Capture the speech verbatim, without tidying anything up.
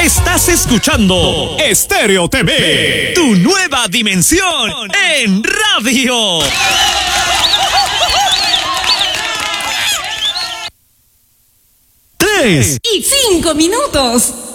Estás escuchando Estéreo T V, tu nueva dimensión en radio. Tres y cinco minutos.